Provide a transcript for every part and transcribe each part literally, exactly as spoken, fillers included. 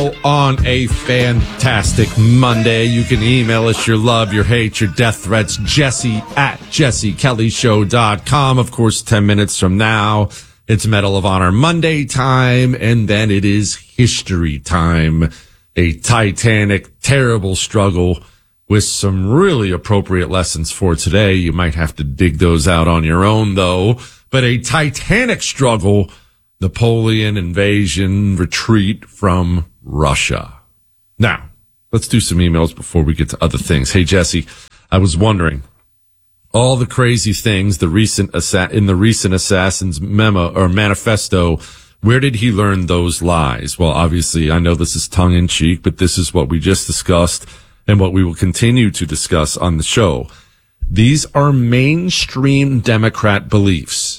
show on a fantastic Monday. You can email us your love, your hate, your death threats, Jesse at jesse kelly show dot com. Of course, ten minutes from now, it's Medal of Honor Monday time, and then it is history time. A titanic, terrible struggle with some really appropriate lessons for today. You might have to dig those out on your own, though. But a titanic struggle, Napoleon invasion, retreat from Russia. Now, let's do some emails before we get to other things. Hey, Jesse, I was wondering, all the crazy things the recent assa- in the recent assassin's memo or manifesto, where did he learn those lies? Well, obviously, I know this is tongue-in-cheek, but this is what we just discussed and what we will continue to discuss on the show. These are mainstream Democrat beliefs.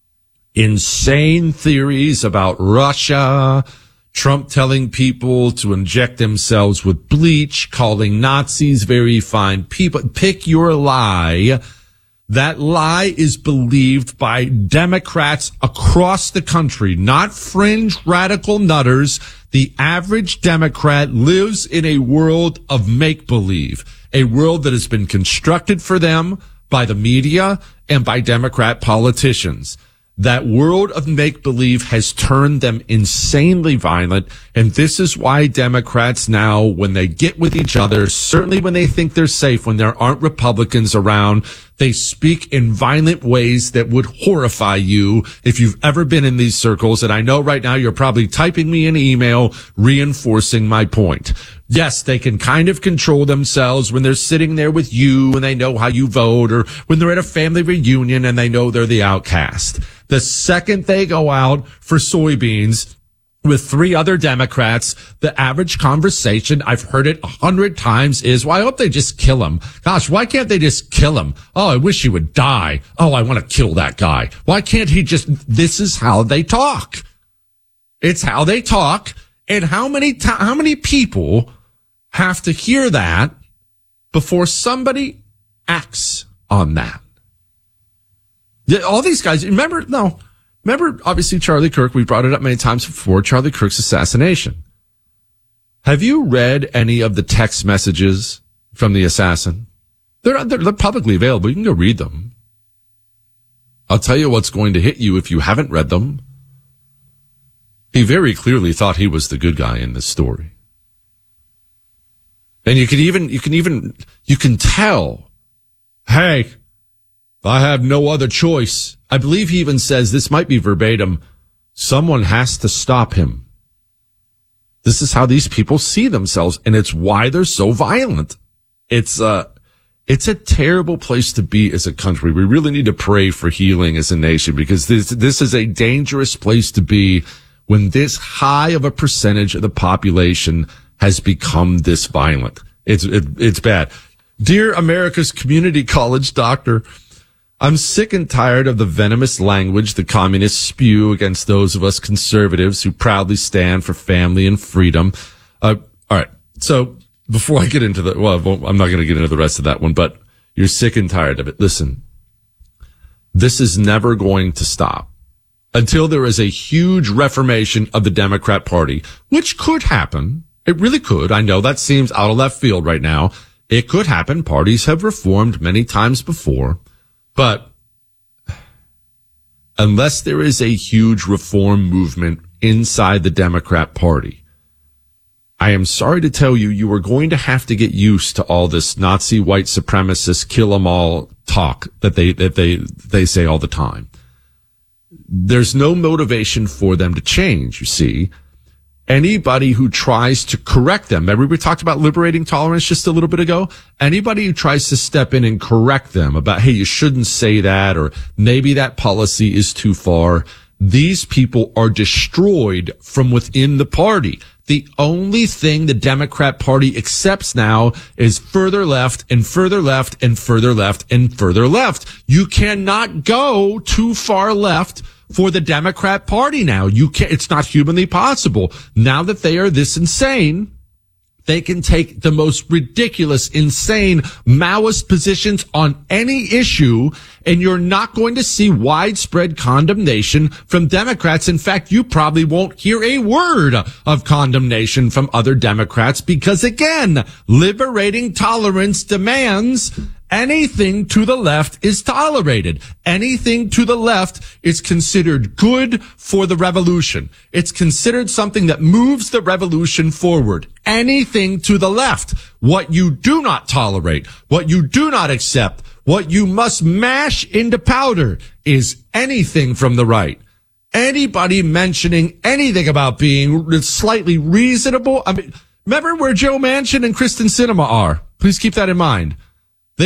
Insane theories about Russia, Trump telling people to inject themselves with bleach, calling Nazis very fine people. Pick your lie. That lie is believed by Democrats across the country, not fringe radical nutters. The average Democrat lives in a world of make-believe, a world that has been constructed for them by the media and by Democrat politicians. That world of make-believe has turned them insanely violent, and this is why Democrats now, when they get with each other, certainly when they think they're safe, when there aren't Republicans around, they speak in violent ways that would horrify you if you've ever been in these circles. And I know right now you're probably typing me an email reinforcing my point. Yes, they can kind of control themselves when they're sitting there with you and they know how you vote, or when they're at a family reunion and they know they're the outcast. The second they go out for soybeans with three other Democrats, the average conversation, I've heard it a hundred times, is, well, I hope they just kill him. Gosh, why can't they just kill him? Oh, I wish he would die. Oh, I want to kill that guy. Why can't he just, this is how they talk. It's how they talk. And how many, t- how many people have to hear that before somebody acts on that? All these guys, remember, no, remember, obviously, Charlie Kirk, we brought it up many times before, Charlie Kirk's assassination. Have you read any of the text messages from the assassin? They're, they're, they're publicly available. You can go read them. I'll tell you what's going to hit you if you haven't read them. He very clearly thought he was the good guy in this story. And you can even, you can even, you can tell, hey, I have no other choice. I believe he even says, this might be verbatim, someone has to stop him. This is how these people see themselves, and it's why they're so violent. It's uh it's a terrible place to be as a country. We really need to pray for healing as a nation, because this this is a dangerous place to be when this high of a percentage of the population has become this violent. It's it, it's bad. Dear America's community college doctor, I'm sick and tired of the venomous language the communists spew against those of us conservatives who proudly stand for family and freedom. Uh, all right. So before I get into the, well, I'm not going to get into the rest of that one, but you're sick and tired of it. Listen, this is never going to stop until there is a huge reformation of the Democrat Party, which could happen. It really could. I know that seems out of left field right now. It could happen. Parties have reformed many times before. But unless there is a huge reform movement inside the Democrat Party, I am sorry to tell you, you are going to have to get used to all this Nazi white supremacist kill 'em all talk that they, that they, they say all the time. There's no motivation for them to change, you see. Anybody who tries to correct them, remember we talked about liberating tolerance just a little bit ago? Anybody who tries to step in and correct them about, hey, you shouldn't say that, or maybe that policy is too far, these people are destroyed from within the party. The only thing the Democrat Party accepts now is further left and further left and further left and further left. You cannot go too far left for the Democrat Party now. You can't, it's not humanly possible. Now that they are this insane, They can take the most ridiculous, insane Maoist positions on any issue, and you're not going to see widespread condemnation from Democrats. In fact, you probably won't hear a word of condemnation from other Democrats because, again, liberating tolerance demands anything to the left is tolerated. Anything to the left is considered good for the revolution. It's considered something that moves the revolution forward. Anything to the left. What you do not tolerate, what you do not accept, what you must mash into powder is anything from the right. Anybody mentioning anything about being slightly reasonable. I mean, remember where Joe Manchin and Kristen Sinema are. Please keep that in mind.